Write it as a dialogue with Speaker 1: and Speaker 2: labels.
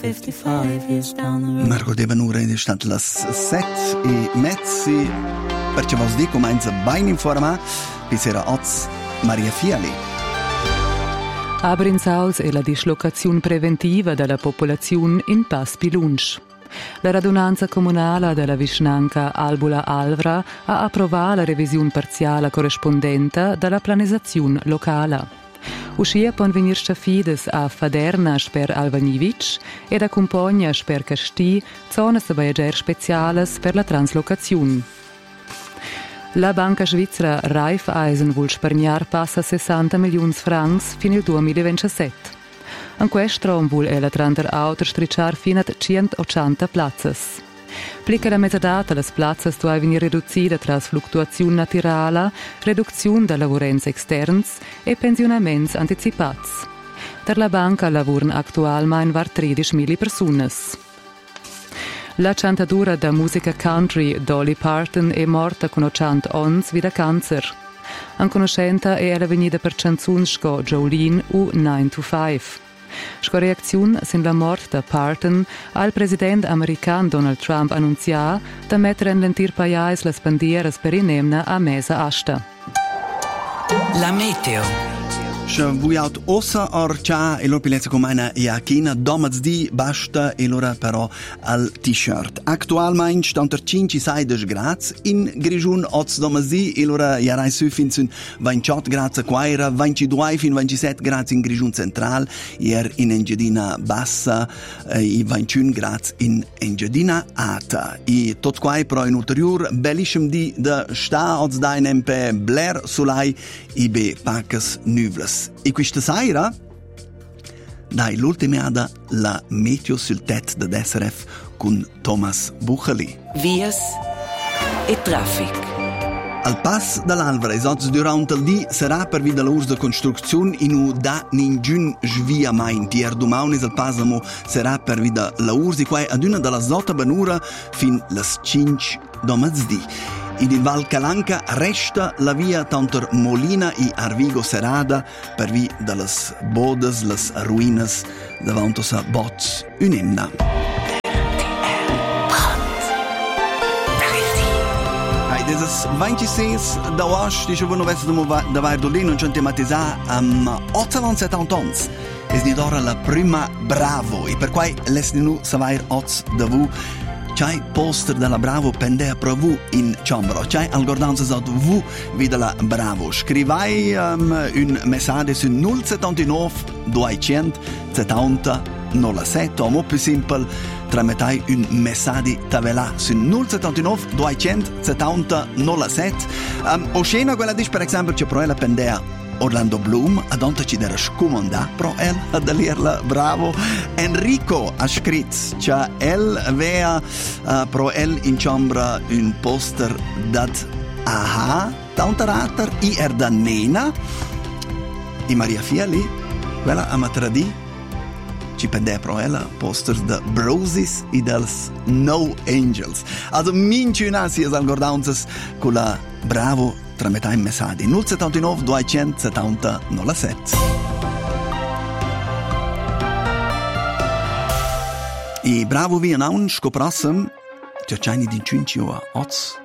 Speaker 1: 55 years down the road.
Speaker 2: Marco de Vanura è stato le 7:30 perché vos dico comincia ben informa bisera oz Maria Fiali.
Speaker 3: A Brinsauls è la dislocazione preventiva della popolazione in Pass Pilunsch. La radunanza comunale della vicinanza Albula Alvra ha approvato la revisione parziale corrispondente della planizzazione locale. Uscia pon venir stafides a Faderna per Alvanivic ed accompagna per Casti zones de viager speciales per la translocazione. La banca svizzera Raiffeisen vuol spargnar passa 60 milioni francs fino al 2027. In questo vuol ella tranter auto stricciar fino a 180 plazzas. Plica la mezzadata le plazzas dove venir riducida tras fluttuazione naturale, riduzione da lavorenze externs e pensionaments anticipats. Per la banca lavorano attualmente var 13.000 persone. La cantadora da musica country Dolly Parton è morta con 80 anni da cancer. Un conoscente è ella venuta per canzoni sco Jolene u 9 to 5. Sco reazione sin la morte da Parton al presidente americano Donald Trump annunzià da mettere in l'entir paiais le bandieras per inemna a mesa asta.
Speaker 1: La meteo.
Speaker 2: Še vujaut ossa orča e lor pilezza comana jakina domaz di basta e lora però al t-shirt. Actualmente stanter 5-6 gradi in grigiun oz domaz di e lora jarai su fin sun 28 gradi a Quaira, 22 fin 27 gradi in grigiun central, ier in Engiadina bassa e 21 gradi in Engiadina alta. E tot quai però in ulterior bellissimo di da sta oz da in pe Blair Sulai e be pacas nuvles. E questa sera, dai l'ultima la meteo sul tet da SRF con Thomas Bucheli.
Speaker 1: Vias e traffic.
Speaker 2: Al pass dall'Alvra, esatto, durante il dì sarà per via dell'urs de costruzione in un da ningun sviamento. Ier domani al passamo sarà per via dell'urs di qua ad una della zota banura fin las 5 domazdi. In Val Calanca resta la via tanto Molina e Arvigo Serrada per via delle bodes, le ruinas davanti a Bots Unemna. Das ist 26 da Ost, die schon weißt du da war Dolin und schon thematisiert am 870 ans. Es nicht ora la prima Bravo e per quai lesninu savair oz da vu. C'hai poster della Bravo pendea pro vu in ciambro. C'hai algordanza sot vu vide la Bravo. Scrivai un messaggio su 079 270 07 o mo più simple trametai un messaggio tavela su 079 270 07. O scena quella dice per esempio c'è pro la pendea Orlando Bloom, ad onta ci dera scomanda pro el ad alirla Bravo. Enrico ha scritto che el aveva pro el in ciambra un poster dat aha, tanta rater i da nena e Maria Fiali, quella a matradì ci pendeva pro ella poster da Broses e dels No Angels. Also minciuna si es algordanzas con la Bravo trametai messaggi 079 270 07. E Bravo vi un scoprassem, c'è c'hai di 5 oz